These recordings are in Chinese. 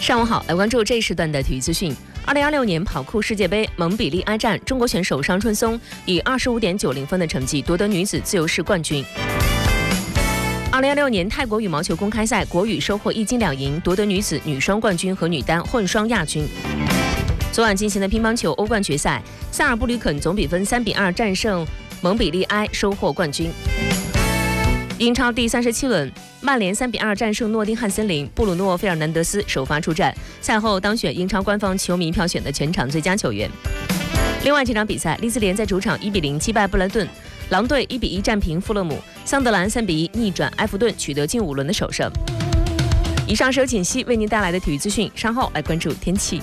上午好，来关注这一时段的体育资讯。2026年跑酷世界杯蒙彼利埃站，中国选手商春松以25.90分的成绩夺得女子自由式冠军。2016年泰国羽毛球公开赛，国羽收获1金2银，夺得女子女双冠军和女单混双亚军。昨晚进行的乒乓球欧冠决赛，萨尔布吕肯总比分3-2战胜蒙彼利埃，收获冠军。英超第37轮，曼联3-2战胜诺丁汉森林，布鲁诺·费尔南德斯首发出战，赛后当选英超官方球迷票选的全场最佳球员。另外这场比赛，利兹联在主场1-0击败布莱顿，狼队1-1战平富勒姆，桑德兰3-1逆转埃弗顿，取得近5轮的首胜。以上是由锦溪为您带来的体育资讯，稍后来关注天气。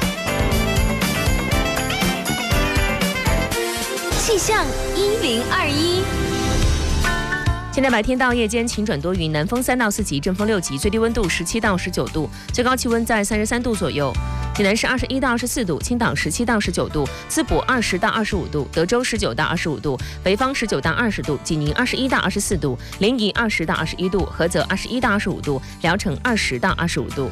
气象1021。 现在白天到夜间晴转多云，南风3到4级，阵风6级，最低温度17到19度，最高气温在33度左右。济南市21到24度，青岛17到19度，淄博20到25度，德州19到25度，北方19到20度，济宁21到24度，临沂20到21度，菏泽21到25度，聊城20到25度。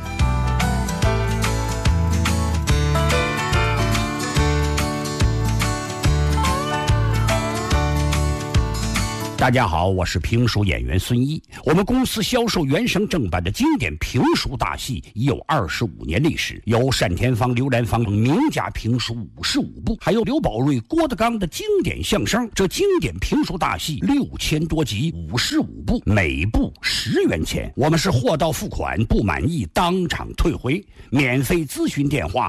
大家好，我是评书演员孙一。我们公司销售原声正版的经典评书大戏已有25年历史，有单田芳、刘兰芳等名家评书55部，还有刘宝瑞、郭德纲的经典相声。这经典评书大戏6000多集，55部，每部10元钱。我们是货到付款，不满意当场退回。免费咨询电话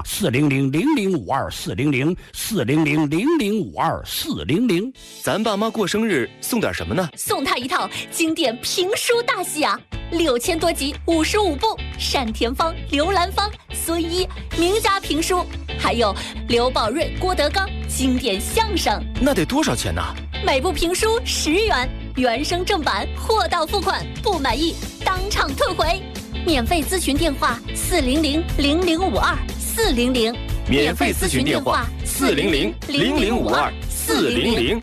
400-0052-400，400-0052-400。 咱爸妈过生日送点什么呢？ 送他一套经典评书大戏啊，6000多集，55部，单田芳、刘兰芳、孙一名家评书，还有刘宝瑞、郭德纲经典相声。 那得多少钱呢？ 每部评书10元，原声正版，货到付款，不满意当场退回。免费咨询电话400-0052-400， 免费咨询电话400-0052-400。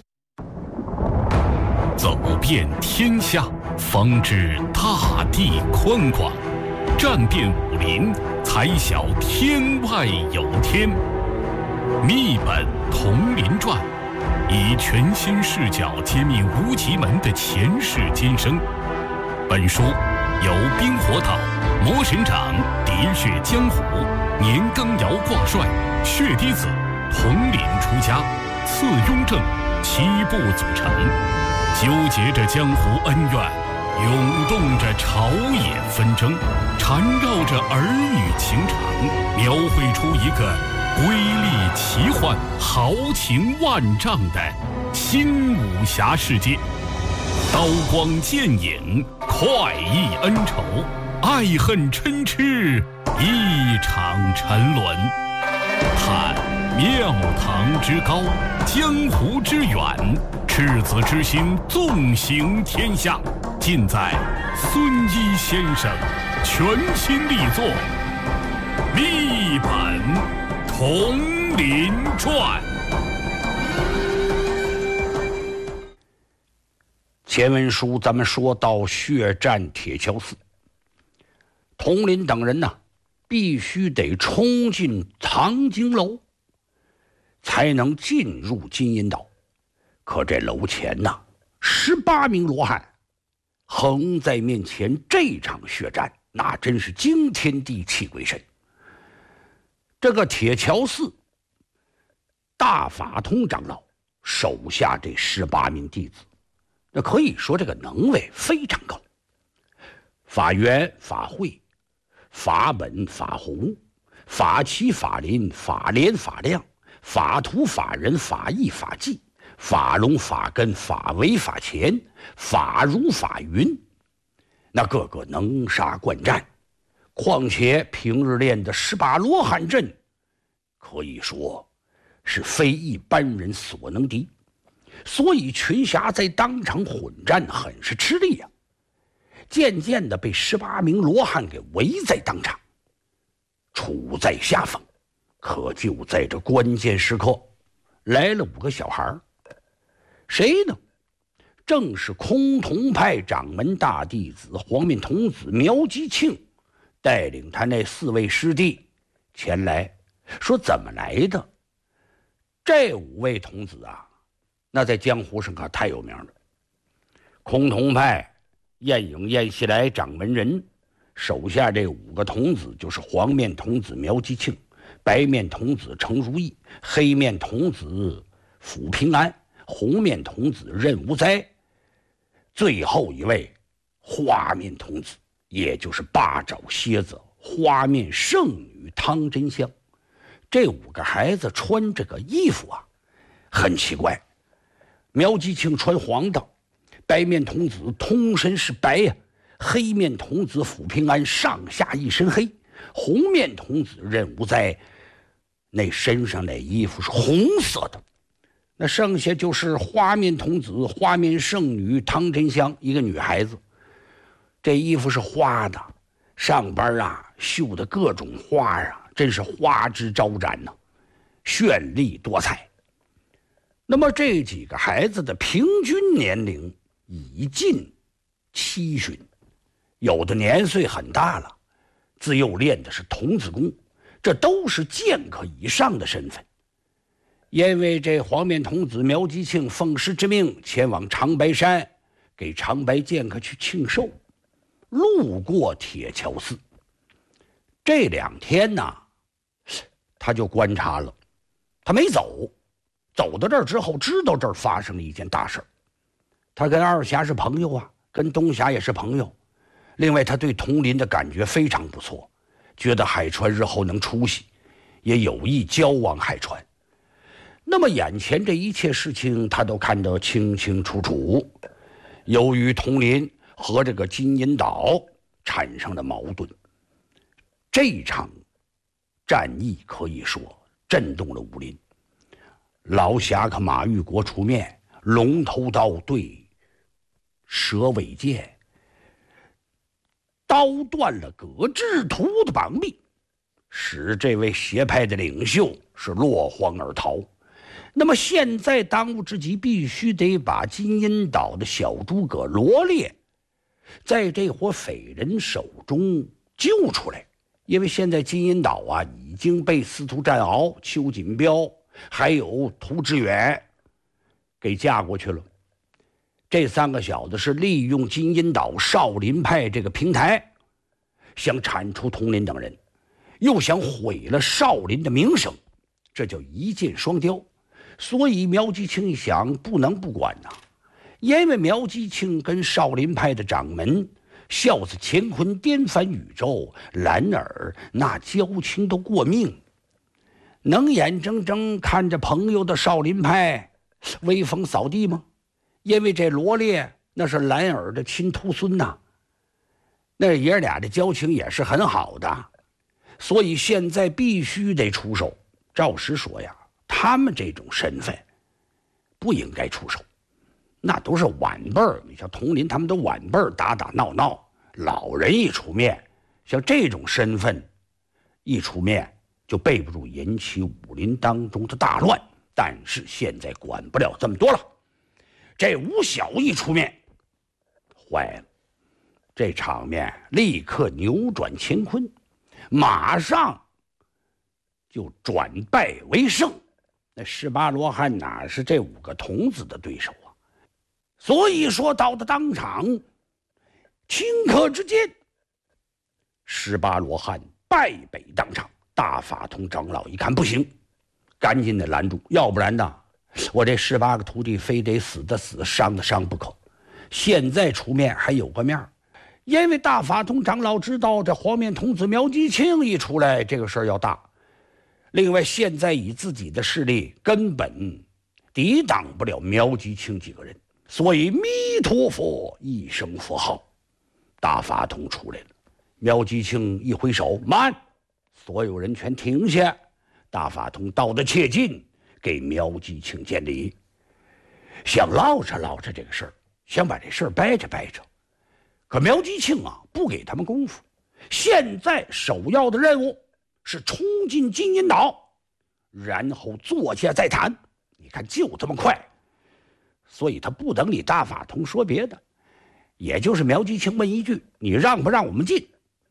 走遍天下，方知大地宽广；战遍武林，才晓天外有天。密本同林传，以全新视角揭秘无极门的前世今生。本书由冰火岛、魔神掌、喋血江湖、年羹尧挂帅、血滴子、统领出家、次雍正7部组成，纠结着江湖恩怨，涌动着朝野纷争，缠绕着儿女情长，描绘出一个瑰丽奇幻、豪情万丈的新武侠世界。刀光剑影，快意恩仇，爱恨嗔痴，一场沉沦。探庙堂之高，江湖之远，赤子之心纵行天下，尽在孙一先生全新力作《密本同林传》。 前文书咱们说到血战铁桥寺，统领等人呢，必须得冲进藏经楼，才能进入金银岛。可这楼前呢，18名罗汉横在面前，这场血战那真是惊天地泣鬼神。这个铁桥寺大法通长老手下这18名弟子，那可以说这个能为非常高。法源、法会、法本、法弘、法器、法林、法莲、法亮、法图、法人、法义、法纪、法龙、法根、法为、法乾、法如、法云，那个个能杀惯战。况且平日练的18罗汉阵，可以说是非一般人所能敌。所以群侠在当场混战很是吃力呀，渐渐的被18名罗汉给围在当场，处在下风。可就在这关键时刻，来了5个小孩，谁呢？正是崆峒派掌门大弟子黄面童子苗吉庆带领他那4位师弟前来，说怎么来的？这5位童子啊，那在江湖上可太有名了。崆峒派晏婴、晏锡来掌门人手下这5个童子，就是黄面童子苗吉庆、白面童子程如意、黑面童子抚平安、红面童子任无灾，最后一位花面童子，也就是八爪蝎子花面圣女汤真香。这5个孩子穿这个衣服啊，很奇怪。苗吉庆穿黄的，白面童子通身是白呀，黑面童子抚平安上下一身黑，红面童子任无灾那身上那衣服是红色的。那剩下就是花面童子花面圣女汤真香，一个女孩子，这衣服是花的，上边啊绣的各种花啊，真是花枝招展呢，绚丽多彩。那么这几个孩子的平均年龄已近70，有的年岁很大了，自幼练的是童子功，这都是剑客以上的身份。因为这黄面童子苗吉庆奉师之命前往长白山，给长白剑客去庆寿，路过铁桥寺。这2天呢，他就观察了，他没走，走到这儿之后，知道这儿发生了一件大事儿。他跟二侠是朋友啊，跟东侠也是朋友。另外，他对佟林的感觉非常不错，觉得海川日后能出息，也有意交往海川。那么眼前这一切事情他都看得清清楚楚。由于佟林和这个金银岛产生了矛盾，这场战役可以说震动了武林。老侠客马玉国出面，龙头刀对蛇尾剑，刀断了葛志图的膀臂，使这位邪派的领袖是落荒而逃。那么现在当务之急，必须得把金银岛的小诸葛罗烈在这伙匪人手中救出来。因为现在金银岛啊已经被司徒战鳌、邱锦标还有涂志远给架过去了。这3个小子是利用金银岛少林派这个平台，想铲除佟林等人，又想毁了少林的名声，这叫一箭双雕。所以苗吉庆一想，不能不管呐，因为苗吉庆跟少林派的掌门孝子乾坤颠翻宇宙兰儿那交情都过命，能眼睁睁看着朋友的少林派威风扫地吗？因为这罗烈那是兰儿的亲徒孙呐，那爷俩的交情也是很好的，所以现在必须得出手。照实说呀，他们这种身份不应该出手，那都是晚辈儿。你像佟林他们都晚辈儿，打打闹闹，老人一出面，像这种身份一出面，就备不住引起武林当中的大乱。但是现在管不了这么多了，这吴晓一出面，坏了，这场面立刻扭转乾坤，马上就转败为胜。那18罗汉哪是这5个童子的对手啊？所以说到了当场，顷刻之间，18罗汉败北当场。大法通长老一看不行，赶紧得拦住，要不然呢，我这18个徒弟非得死的死，伤的伤不可。现在出面还有个面，因为大法通长老知道这黄面童子苗吉庆一出来，这个事儿要大。另外，现在以自己的势力根本抵挡不了苗吉庆几个人，所以弥陀佛一声佛号，大法通出来了。苗吉庆一挥手，慢，所有人全停下。大法通道得切近，给苗吉庆见礼，想唠着唠着这个事儿，想把这事儿掰扯掰扯。可苗吉庆啊，不给他们功夫。现在首要的任务是冲进金银岛，然后坐下再谈。你看就这么快，所以他不等你大法通说别的，也就是苗吉庆问一句：“你让不让我们进？”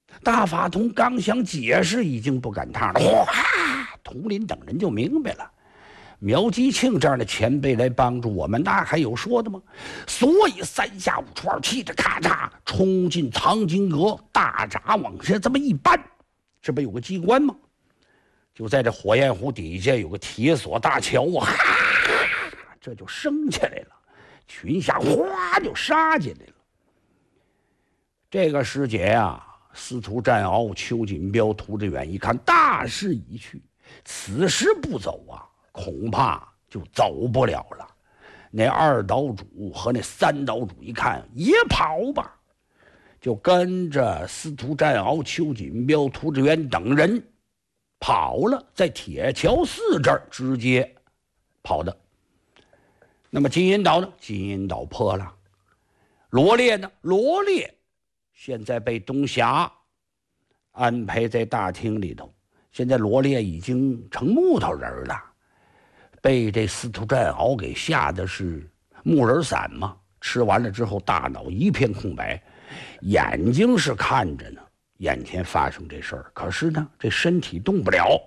大法通刚想解释，已经不赶趟了。哗，佟林等人就明白了，苗吉庆这样的前辈来帮助我们，那还有说的吗？所以三下五除二，气着咔嚓冲进藏经阁，大闸往下这么一搬，这不有个机关吗？就在这火焰湖底下有个铁索大桥啊，这就升起来了，群侠哗就杀进来了。这个时节啊，司徒战鳌、邱锦标、涂志远一看大势已去，此时不走啊，恐怕就走不了了。那二岛主和那三岛主一看也跑吧，就跟着司徒战鳌、邱锦标、涂志远等人跑了，在铁桥寺这儿直接跑的。那么金银岛呢？金银岛破了。罗烈呢？罗烈现在被东霞安排在大厅里头，现在罗烈已经成木头人了，被这司徒战鳌给吓得是木人散嘛。吃完了之后，大脑一片空白，眼睛是看着呢，眼前发生这事儿，可是呢，这身体动不了。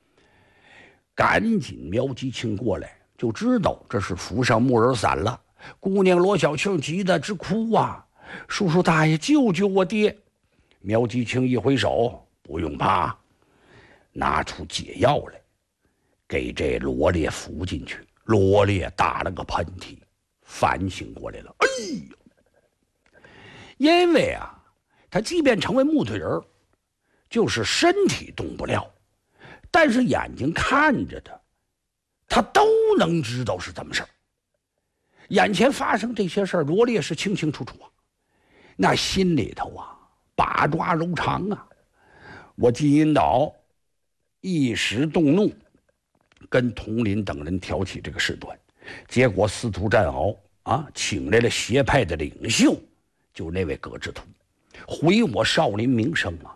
赶紧苗吉庆过来，就知道这是扶上木人散了。姑娘罗小庆急得直哭啊！叔叔大爷，救救我爹！苗吉庆一挥手，不用怕，拿出解药来，给这罗烈服进去。罗烈打了个喷嚏，反省过来了。哎呦，因为啊，他即便成为木头人，就是身体动不了，但是眼睛看着他都能知道是怎么事儿。眼前发生这些事儿，罗烈是清清楚楚啊。那心里头啊，把抓揉肠啊。我金银岛一时动怒，跟佟林等人挑起这个事端，结果司徒战鳌啊，请来了邪派的领袖，就那位葛之图，毁我少林名声啊！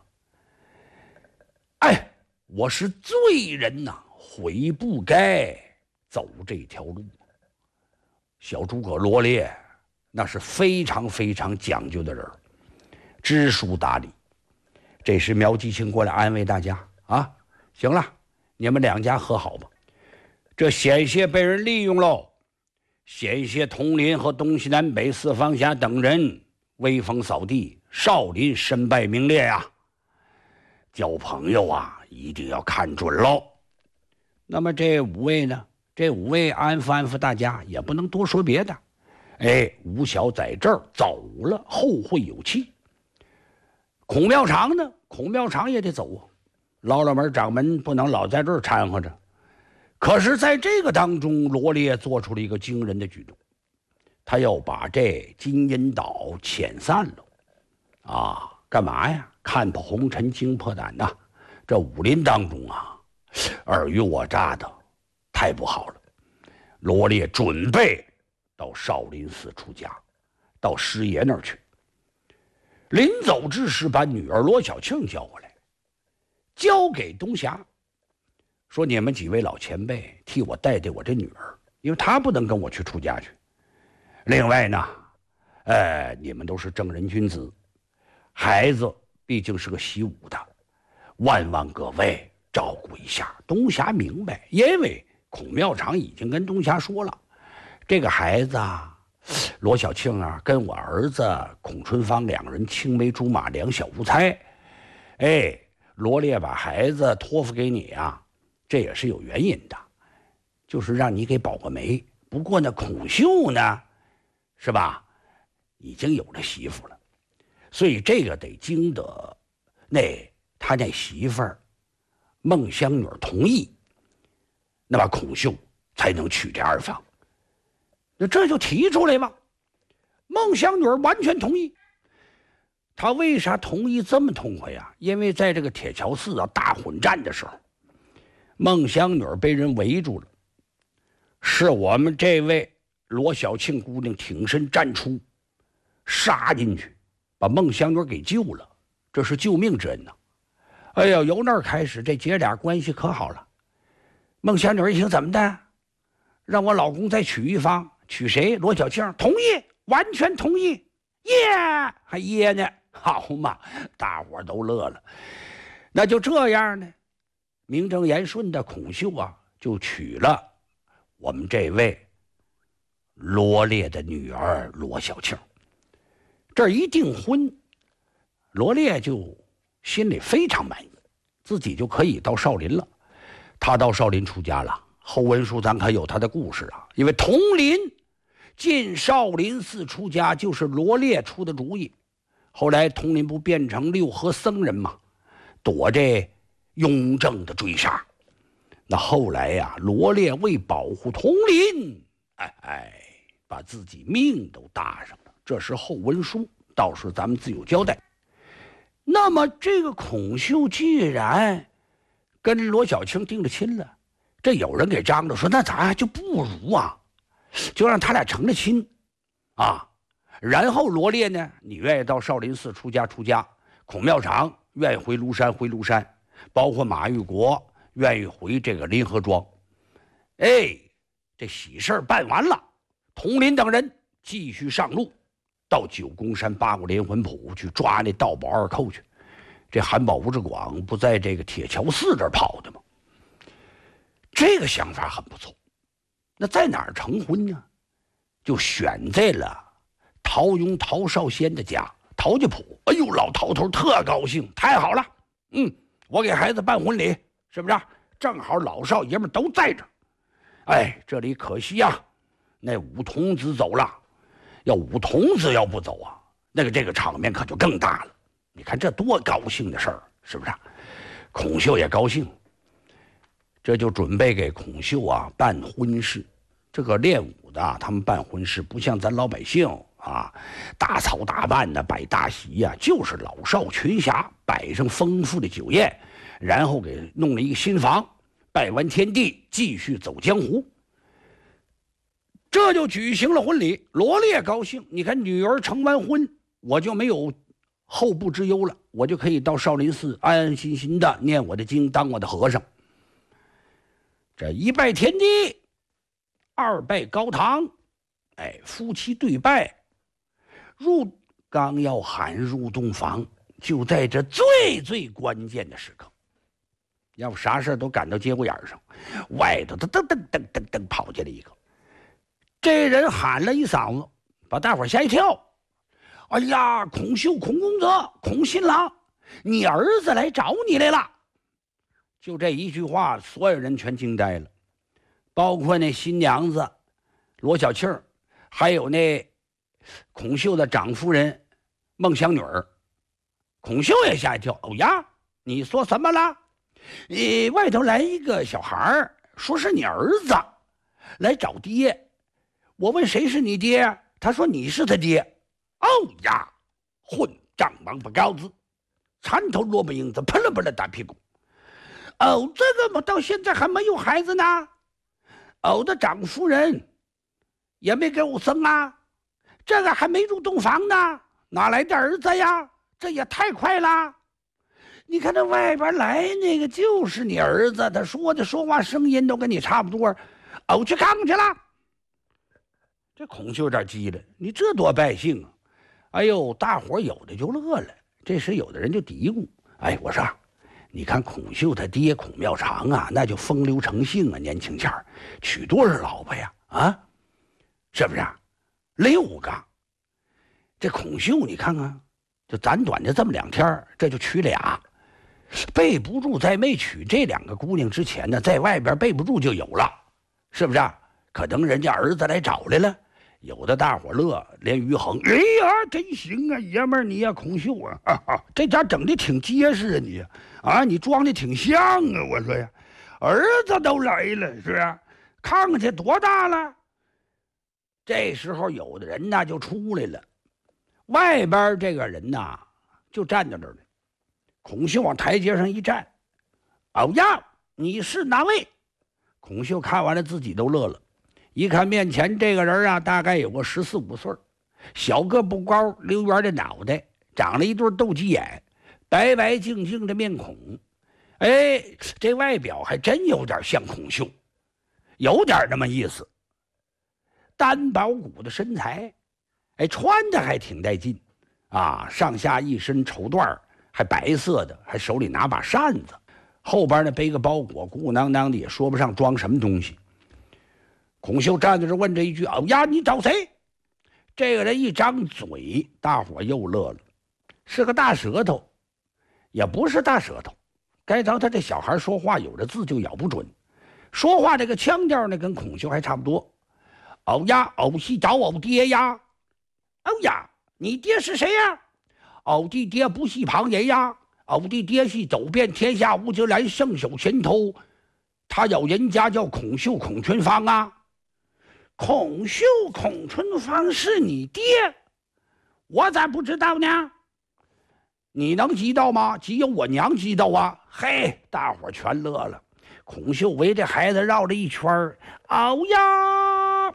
哎，我是罪人呐，悔不该走这条路。小诸葛罗烈那是非常非常讲究的人，知书达理。这时苗吉庆过来安慰大家啊，行了，你们两家和好吧。这险些被人利用喽，险些佟林和东西南北四方辖等人威风扫地，少林身败名裂呀。交朋友啊，一定要看准喽。那么这五位呢？这五位安抚安抚大家，也不能多说别的。哎，吴晓在这儿走了，后会有期。孔妙长呢？孔妙长也得走啊，老门掌门不能老在这儿掺和着。可是在这个当中，罗烈做出了一个惊人的举动，他要把这金银岛遣散了啊！干嘛呀？看破红尘，惊破胆呐！这武林当中啊，尔虞我诈的太不好了。罗烈准备到少林寺出家，到师爷那儿去。临走之时，把女儿罗小庆叫过来，交给东霞，说：“你们几位老前辈替我带我这女儿，因为她不能跟我去出家去。另外呢，你们都是正人君子，孩子毕竟是个习武的，万万各位照顾一下。”东霞明白，因为孔妙长已经跟东霞说了，这个孩子啊，罗小庆啊，跟我儿子孔春芳两人青梅竹马，两小无猜。哎，罗烈把孩子托付给你啊，这也是有原因的，就是让你给保个媒。不过呢，孔秀呢，是吧，已经有了媳妇了，所以这个得经得他那媳妇儿孟香女同意，那么孔秀才能娶这二房。那这就提出来嘛。孟香女完全同意。他为啥同意这么痛快呀？因为在这个铁桥寺啊大混战的时候，孟香女被人围住了，是我们这位罗小庆姑娘挺身站出，杀进去，把孟香女给救了，这是救命之恩呐！哎呀，由那儿开始，这姐俩关系可好了。孟香女一听，怎么的？让我老公再娶一房，娶谁？罗小庆同意，完全同意，耶，还耶呢。 好嘛，大伙都乐了。那就这样呢，名正言顺的孔秀啊，就娶了我们这位罗烈的女儿罗小庆。这一订婚，罗烈就心里非常满意，自己就可以到少林了。他到少林出家了。后文书咱可有他的故事啊，因为统领进少林寺出家就是罗烈出的主意。后来统领不变成六合僧人嘛，躲这雍正的追杀。那后来呀，罗烈为保护统领，把自己命都搭上了。这是后文书，到时咱们自有交代。那么这个孔秀既然跟罗小庆定了亲了，这有人给张罗说，那咱就不如啊，就让他俩成了亲啊。然后罗烈呢，你愿意到少林寺出家，孔妙长愿意回庐山，包括马玉国愿意回这个临河庄。这喜事办完了，统领等人继续上路，到九宫山八股连环谱去抓那盗宝二寇去。这韩宝、吴志广不在这个铁桥寺这儿跑的吗？这个想法很不错。那在哪儿成婚呢？就选在了陶庸陶少先的家，陶家堡。哎呦，老陶头特高兴，太好了，我给孩子办婚礼，是不是？正好老少爷们都在这儿。这里可惜呀，那武童子走了。要武童子要不走啊，这个场面可就更大了。你看这多高兴的事儿，是不是？孔秀也高兴，这就准备给孔秀啊办婚事。这个练武的他们办婚事不像咱老百姓啊，大操大办的摆大席呀，就是老少群侠摆上丰富的酒宴，然后给弄了一个新房，拜完天地，继续走江湖。这就举行了婚礼。罗烈高兴，你看女儿成完婚，我就没有后顾之忧了，我就可以到少林寺安安心心的念我的经，当我的和尚。这一拜天地，二拜高堂，夫妻对拜，刚要喊入洞房，就在这最关键的时刻，要不啥事都赶到节骨眼上，外头噔跑进来一个。这人喊了一嗓子，把大伙吓一跳。哎呀，孔秀、孔公子、孔新郎，你儿子来找你来了。就这一句话，所有人全惊呆了，包括那新娘子罗小庆，还有那孔秀的长夫人孟香女儿。孔秀也吓一跳。哦呀，你说什么了？外头来一个小孩，说是你儿子来找爹。我问谁是你爹，他说你是他爹。哦呀，混账王八羔子，缠头萝卜缨子，喷了大屁股。这个嘛，到现在还没有孩子呢。我的长夫人也没给我生啊，这个还没入洞房呢，哪来的儿子呀？这也太快了。你看这外边来那个就是你儿子，他说话声音都跟你差不多。我去看看去了。这孔秀有点急了，你这多败兴啊！哎呦，大伙有的就乐了。这时有的人就嘀咕：我说，你看孔秀他爹孔妙长啊，那就风流成性啊，年轻前娶多少老婆呀？啊，是不是？6个。这孔秀你看看，就暂短的这么2天，这就娶俩。备不住在没娶这2个姑娘之前呢，在外边备不住就有了，是不是？可能人家儿子来找来了。有的大伙乐，连于恒，真行啊，爷们儿你呀，孔秀啊，这家整的挺结实啊，你装的挺像啊，我说呀，儿子都来了，是不是？看看去多大了。这时候有的人呢就出来了，外边这个人呢就站在这儿了。孔秀往台阶上一站，呀，你是哪位？孔秀看完了自己都乐了。一看面前这个人啊，大概有个14、15岁，小个不高，溜圆的脑袋，长了一对斗鸡眼，白白净净的面孔。这外表还真有点像孔秀，有点那么意思。单薄骨的身材，穿的还挺带劲啊，上下一身绸缎，还白色的，还手里拿把扇子，后边呢背个包裹，鼓鼓囊囊的，也说不上装什么东西。孔秀站在这问这一句：“哦呀，你找谁？”这个人一张嘴，大伙又乐了，是个大舌头，也不是大舌头。该着他这小孩说话有的字就咬不准，说话这个腔调呢跟孔秀还差不多。哦呀，哦是找我爹呀。哦呀，你爹是谁呀？我的爹不是旁人呀，我的爹是走遍天下无敌来圣手神偷，他有人家叫孔秀孔春芳啊。孔秀孔春芳是你爹，我咋不知道呢？你能知道吗？只有我娘知道啊！嘿，大伙全乐了。孔秀围着孩子绕了一圈儿，哦呀，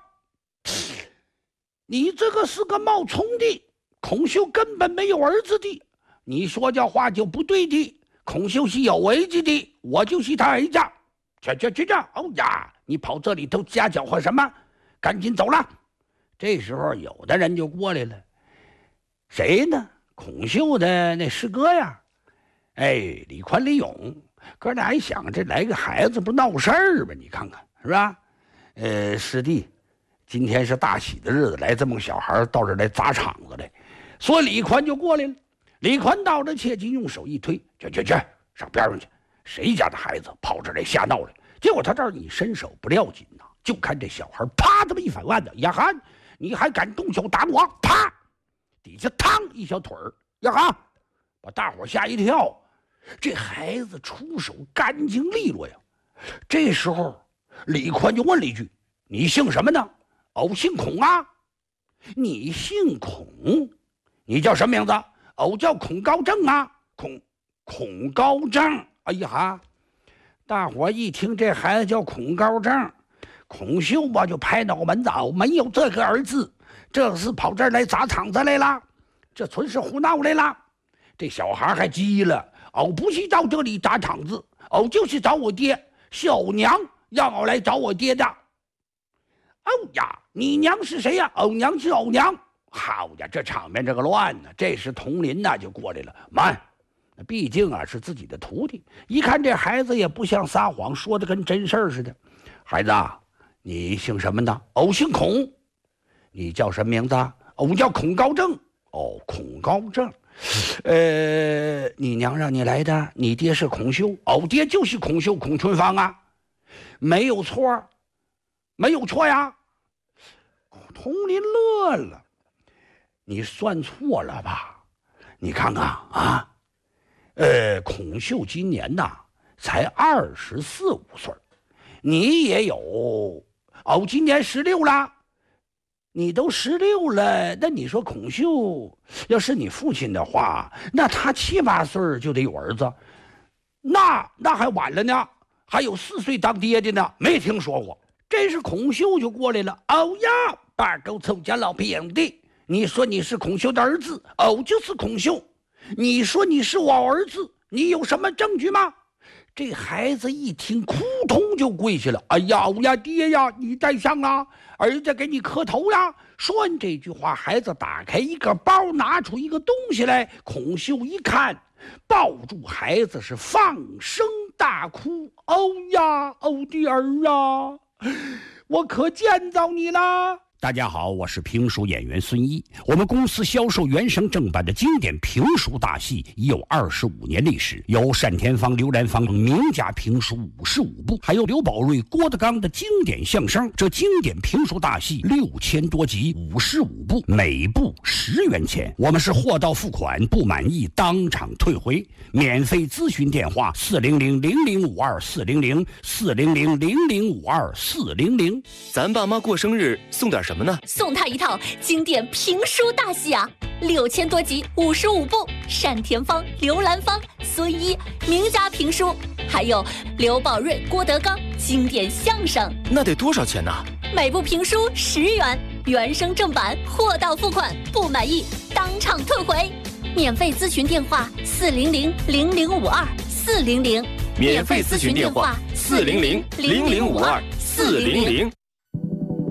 你这个是个冒充的，孔秀根本没有儿子的，你说这话就不对的。孔秀是有儿子的，我就是他儿子。去！哦呀，你跑这里头瞎搅和什么？赶紧走了！这时候有的人就过来了，谁呢？孔秀的那师哥呀，李宽、李勇哥俩一想，这来个孩子不闹事儿吧？你看看是吧？师弟，今天是大喜的日子，来这么个小孩到这儿来砸场子来，所以李宽就过来了。李宽到这，切金用手一推，去，上边上去！谁家的孩子跑这儿来瞎闹来？结果他这儿一伸手不要紧呐，就看这小孩啪这么一反腕子，呀哈，你还敢动手打我？啪！底下嘡一小腿儿，呀哈，把大伙吓一跳。这孩子出手干净利落呀。这时候李宽就问了一句：“你姓什么呢？”“哦，姓孔啊。”“你姓孔？你叫什么名字？”“哦，叫孔高正啊。”“孔高正。”哎呀哈！大伙一听这孩子叫孔高正，孔秀吧就拍脑门子：“哦，没有这个儿子。这是跑这儿来砸场子来了，这纯是胡闹来了。”这小孩还急了：“哦，不是到这里砸场子，哦，就是找我爹，是我娘让我来找我爹的。”“哦呀，你娘是谁呀？”“哦，娘是我娘。”好呀，这场面这个乱呢。这时佟林呐就过来了：“慢，毕竟啊是自己的徒弟，一看这孩子也不像撒谎，说的跟真事儿似的。孩子啊，你姓什么呢？”“哦，姓孔。”“你叫什么名字啊？”“我叫孔高正。”“哦，孔高正。你娘让你来的？你爹是孔秀？”“哦，爹就是孔秀孔春芳啊，没有错，没有错呀。”佟林乐了：“你算错了吧？你看看啊，孔秀今年呐才24、25岁，你也有，哦，今年16了。你都16了，那你说孔秀要是你父亲的话，那他7、8岁就得有儿子，那还晚了呢，还有4岁当爹的呢，没听说过。”这是孔秀就过来了：“哦呀，把狗臭家老平的，你说你是孔秀的儿子？哦，就是孔秀。你说你是我儿子，你有什么证据吗？”这孩子一听，扑通就跪下了：“哎呀，爹呀，你在上啊，儿子给你磕头呀！”说完这句话，孩子打开一个包，拿出一个东西来。孔秀一看，抱住孩子是放声大哭：“哦呀，哦的儿啊，我可见着你了！”大家好，我是评书演员孙一。我们公司销售原声正版的经典评书大戏已有25年历史，有单田芳、刘兰芳等名家评书55部，还有刘宝瑞、郭德纲的经典相声。这经典评书大戏6000多集，55部，每部10元钱。我们是货到付款，不满意当场退回。免费咨询电话：400-0052-400，400-0052-400。 咱爸妈过生日送点什么呢？ 送他一套经典评书大戏啊，6000多集，55部，单田芳、刘兰芳、孙一名家评书，还有刘宝瑞、郭德纲经典相声。 那得多少钱呢？ 每部评书10元，原声正版，货到付款，不满意当场退回。免费咨询电话：400-0052-400。 免费咨询电话：400-0052-400。